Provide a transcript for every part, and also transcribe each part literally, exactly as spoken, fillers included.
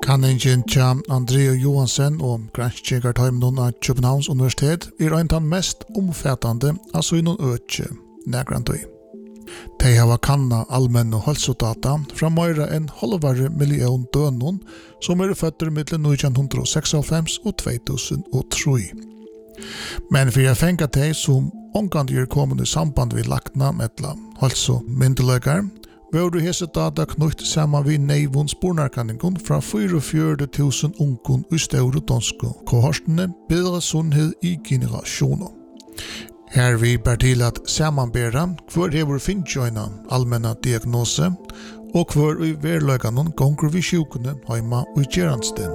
Kanningen tja Andrea Johansen og granskjegartøymnon av Københavns Universitet er en av mest omfattende av søgnon økje nægrantøy. De har kanna allmenne hälsodata fra mer enn halvare million døgnon som er føtter mellom nitton seksoghalvfems og två tusen tre. Men for jeg fengt de som omgående er kommende samband ved lakna med hälsomyndeløkar, var det hese data knytt sammen ved neivun spornarkanningen fra fyrtiofyra tusen unkon i store danske kohortene bedre sunnhet i generasjoner. Her vi ber til at samanbera hver hever finntjøyna allmenna diagnose og hver i verløganen gonger vi sjukene heima og gjeransten.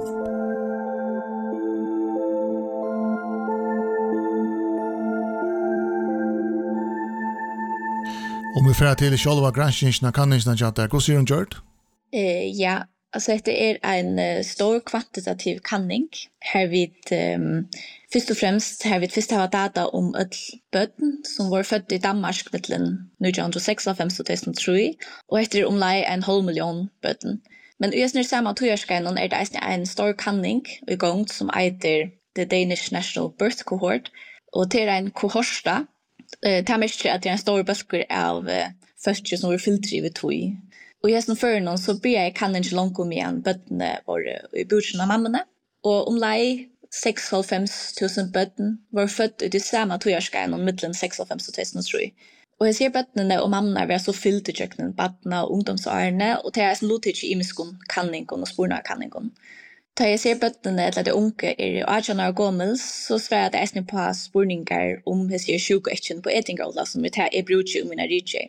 Om vi får til själva granskningen kan ni snart chatta. Hur ser hon gjort? Eh ja, alltså det är en uh, stor kvantitativ kanning. Här vid um, först och främst här vid först har data om ett bötten som var född i Danmark mellan nitton seksoghalvfems och två tusen tre och efter omlai en halv miljon bötten. Men i snart samma tioårsgrejen är det en stor kanning i gång som heter the Danish National Birth Cohort och det är en kohorta. Det är mest att det är en stor böcker av först som är filtrivet tog. Och jag som för någon så blir jag kan inte långt om igen bötterna var i bursen av mammorna. Och om lej sextiofem tusen bötten var född i det samma tvåårsgrejen om mellan sextiofem och två tusen tre. Och jag ser bötterna och mammorna var så fyllt i köknen, bötterna och ungdomsårene och det är en lotig i miskon kanningen och spårna kanningen. Da jeg ser bøttene til at det unge er arton år gammel, så svarer jeg det på spurningar om jeg ser sjukeekken på etingrolla som jeg er bruker om mina rydtje.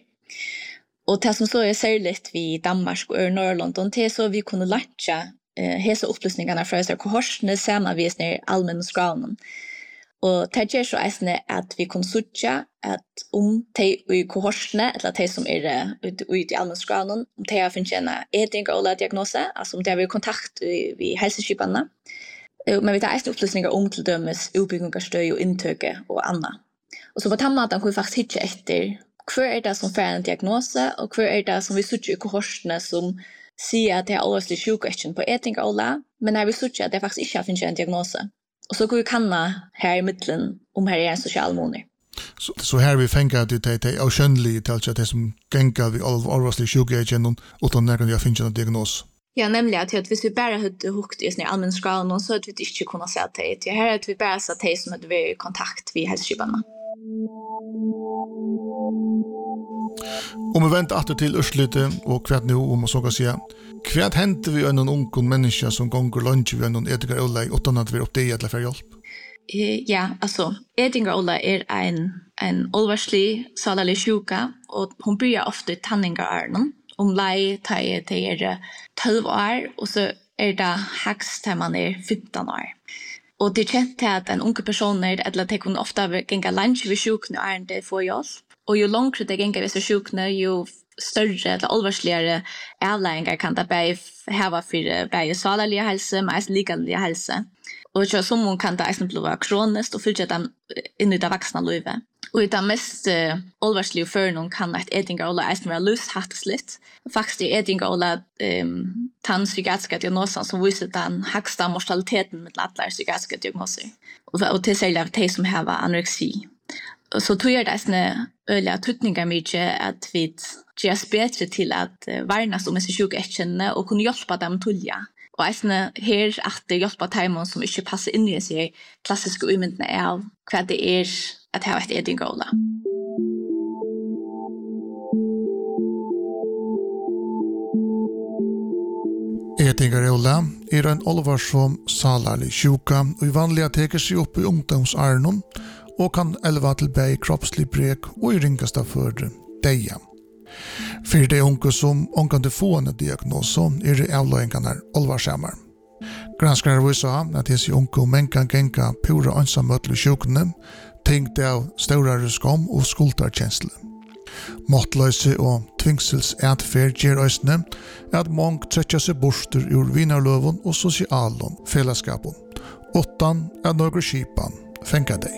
Og det som så er særligt vi Danmark og Norrland, det er så vi kunne lærtja eh, hese opplysningarna fra oss kohorsene sammen vi er allmenn skralen. Og det gjør så eisne at vi kunne sutja at om de i kohorsene, eller de som er ute i allmenn skralen, om de har finnet en etingrolla-diagnose, altså om de har vært kontakt ved helseskipene. Men vi tar eisne opplysningar om til dømes utbyggingarstøy og inntøke og annet. Og så på den måten kan vi faktisk hitte etter hva er det som får en diagnose, og hva er det som vi sutja i kohorsene som sier at det er alvorlig sjukeekken på etingrolla, men når vi sutja at det faktisk ikke har finnet en diagnose. Och så går vi kanna här i mitten om här är en social måner. Så, så här vi fänga att det är avkännligt till att det som gänkar vid allvarlig sjukeekken utan när jag finner en diagnos. Ja, nämligen att hvis vi bara hade hukt i sån allmän skala så att vi inte kunna säga att det här är att vi bara sa att som hade vi kontakt vid hälsoskibarna. Om vi väntar åter till urslutet och kvart nu om man så kan säga. Kvart händer vi en ung människa som gånger lunch vid en Edgar Ola utan att vi uppdaterar eller för hjälp? Ja, alltså Edgar Ola är en en allvarlig salig sjuka och hon börjar ofta i tanningarna. Om lej tar det är tolv år och så är det högst när man är femton år. Och det känns att en ung person eller att det kan ofta gänga lunch vid sjukan och är det får hjälp. Och ju längre det gänga vid sjukan ju större eller allvarligare avlägningar kan det bli hava för både salig hälsa men också liknande hälsa. Och så som man kan det exempel vara kroniskt och fylla dem in i det vuxna livet. Och det mest uh, allvarliga för någon kan ett etingrolla är vara lusthattsligt. Faktiskt är etingrolla um, tann psykiatriska diagnosen som visar den högsta mortaliteten med alla psykiatriska diagnoser. Och, och till sig av de som har anorexi. Så tror jag det är såna öliga tutningar mycket att vi gör bättre till att uh, varnas om sig sjukeekkene och kunna hjälpa dem tulja. Och äsne här att det hjälpa dem som inte passar in i sig klassiska umyndene av vad det är att ha ett etingrolla. Etingrolla är en allvarsom salarlig sjuka och i vanliga teker sig upp i ungdomsarnon och kan elva till bäg kroppslig brek och i ringaste för deja. För de unga som ångande få en diagnos är det avlöjningarna allvarsammar. Granskare visar att dessa unga och män kan gänga pura ensamötlig sjukne, tänkte av större skam och skuldtarkänsla. Måttlöse och tvingssels ätfärd ger östne att många träcker sig borster ur vinnarlöven och socialen fällskapen, utan att några skipan fänka dig.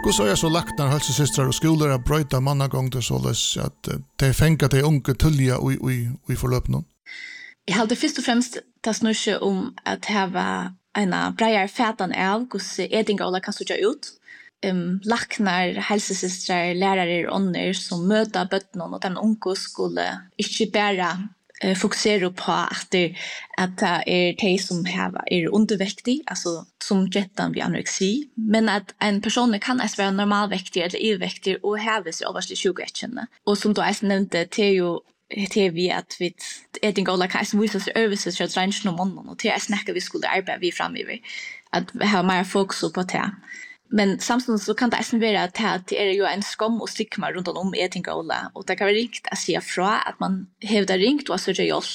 Hur så är så lagt när hälsosystrar och skolor att bröta mannagångter således att de fänger de unga tulliga och i, i förlöpningen? Jag hade först och främst tas snurse om att ha en bredare fätan av hur edingola kan sådja ut. Um, laknar, hälsosystrar, lärare och ånder som möter bötnen och den unga skulle inte bara uh, fokusera på att det, att det är de som är underväktig, alltså som jättan vid anorexi, men att en person kan alltså vara normalväktig eller överväktig och ha sig överslig tjugoett. Och som då jag nämnde, det är ju det är vi att vi edingola kan alltså visa sig över sig att ränna och månen och det är snacka vi skulle arbeta vi framöver att ha mer fokus på det. Men samtidigt så kan det också vara att det är ju en skam och stigma runt om edingola och det kan vara riktigt att säga från att man hävdar ringt och söker hjälp.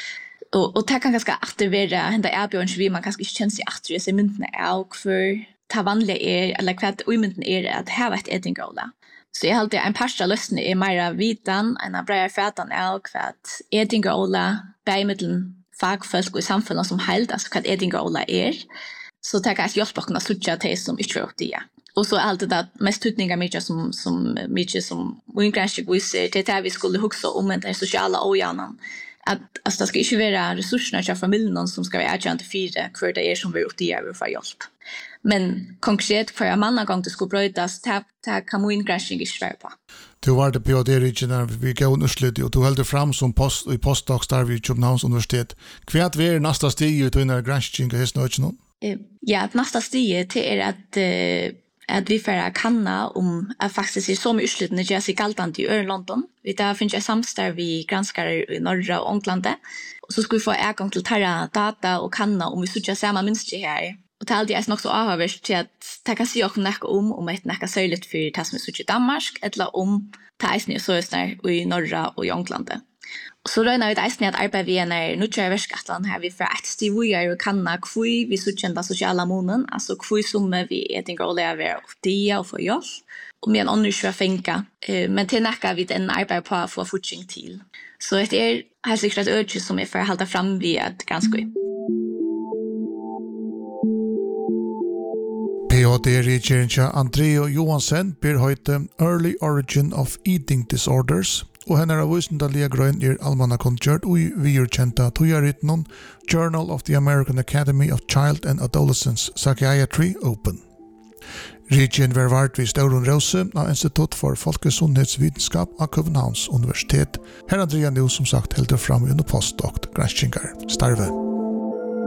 Och, och det kan ganska aktivera hända erbjörns vi man kanske inte känner sig aktivera sig myndna av för det vanliga är eller vad umynden är att ha ett edingola. Så jag hade en parsta lösning är mer vitan, en bredare fätan av vad edingola bägmiddelen fagfolk och i samfunnet som helt, alltså vad edingola är. Så det kan jag hjälpa att kunna sucha till som inte tror det. Och så allt det där mest tutningar mycket som, som, mycket som ungränsig visar till att vi skulle huxa om den sociala ojanan. Att alltså, det ska inte vara resurserna till familjen som ska vara erkända fyra för det är som vi är ute i för hjälp. Men konkret för en manna gång det skulle brötas, det, det kan man inte inte svara på. Du var det på det regionen vi gav utslut och du höll fram som post i postdocs där vid Köpenhamns universitet. Kvärt vi är nästa steg ut i när granskning och hästnöjden? Ja, nästa steg till är att uh, att vi får kanna om att faktiskt är så mycket utslut när jag ser galtant i London. Vi där finns jag samstarv vi granskare i norra och England. Och så ska vi få ägång till tarra data och kanna om vi söker samma mönster här. Och det är alltid också avhörvärst till att det kan säga något om om ett näka söjligt för det som är söker i Danmark eller om det är så är i norra och i England. Så röjnar vi det att arbeta vi när nutjare verskatlan här vi för att stiv vi är och kanna kvui vi söker sociala månen, alltså kvui som vi är tänker att leva och det och få hjälp. Och med en annars för fänka, men till näka vi den arbetar på att få fortsättning till. Så det är helt säkert ett öde som är för att hålla fram vid att granska. P H D-regeringa Andrea Johansen ber høyte Early Origin of Eating Disorders, og henne er vusendaliga grøn er almanakongert og virkjenta tojaritten Journal of the American Academy of Child and Adolescent Psychiatry Open. Regjen var vart vid Stauron Rose av Institut for Folkesundhetsvitenskap av Københavns Universitet. Her Andrea nu som sagt heldur fram under postdokt granskingar starve.